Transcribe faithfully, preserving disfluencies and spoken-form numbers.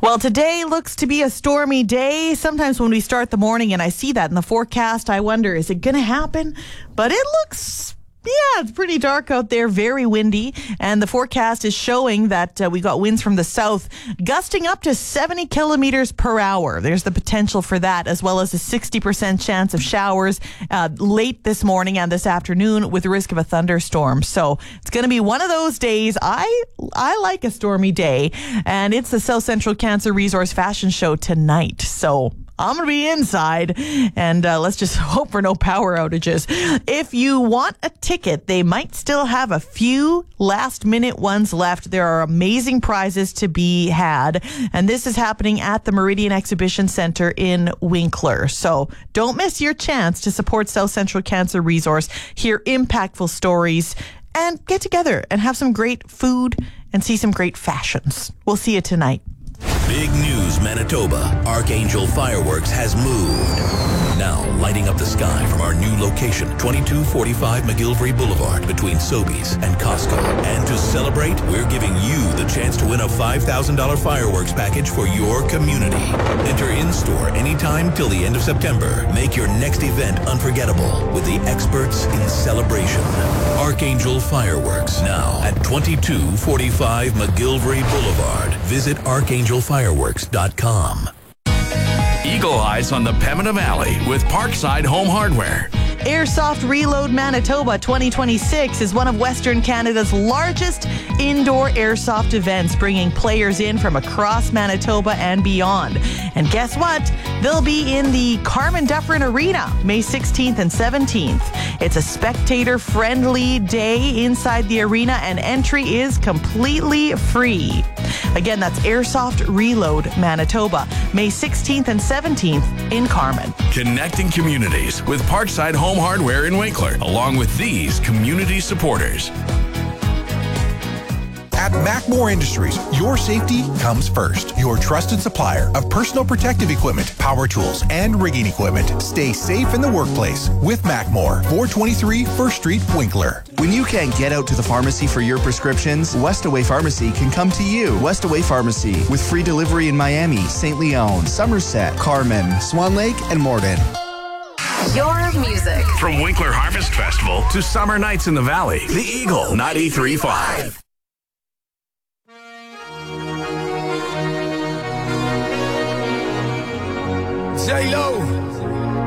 Well, today looks to be a stormy day. Sometimes when we start the morning and I see that in the forecast, I wonder, is it going to happen? But it looks, yeah, it's pretty dark out there, very windy. And the forecast is showing that uh, we got winds from the south gusting up to seventy kilometers per hour. There's the potential for that, as well as a sixty percent chance of showers uh, late this morning and this afternoon with the risk of a thunderstorm. So it's going to be one of those days. I I like a stormy day, and it's the South Central Cancer Resource Fashion Show tonight. So I'm going to be inside, and uh, let's just hope for no power outages. If you want a ticket, they might still have a few last-minute ones left. There are amazing prizes to be had, and this is happening at the Meridian Exhibition Center in Winkler. So don't miss your chance to support South Central Cancer Resource, hear impactful stories, and get together and have some great food and see some great fashions. We'll see you tonight. Big news, Manitoba. Archangel Fireworks has moved. Now lighting up the sky from our new location, twenty-two forty-five McGillivray Boulevard between Sobeys and Costco. And to celebrate, we're giving you the chance to win a five thousand dollars fireworks package for your community. Enter in-store anytime till the end of September. Make your next event unforgettable with the experts in celebration. Archangel Fireworks, now at twenty-two forty-five McGillivray Boulevard. Visit archangel fireworks dot com. Eagle Eyes on the Pembina Valley with Parkside Home Hardware. Airsoft Reload Manitoba twenty twenty-six is one of Western Canada's largest indoor airsoft events, bringing players in from across Manitoba and beyond. And guess what? They'll be in the Carmen Dufferin Arena May sixteenth and seventeenth. It's a spectator-friendly day inside the arena, and entry is completely free. Again, that's Airsoft Reload Manitoba, May sixteenth and seventeenth in Carmen. Connecting communities with Parkside Home Hardware in Winkler, along with these community supporters. At Macmore Industries, your safety comes first. Your trusted supplier of personal protective equipment, power tools, and rigging equipment. Stay safe in the workplace with Macmore, four twenty-three First Street, Winkler. When you can't get out to the pharmacy for your prescriptions, Westaway Pharmacy can come to you. Westaway Pharmacy, with free delivery in Miami, Saint Leon, Somerset, Carmen, Swan Lake, and Morden. Your music. From Winkler Harvest Festival to Summer Nights in the Valley, the Eagle ninety-three point five. J-Lo.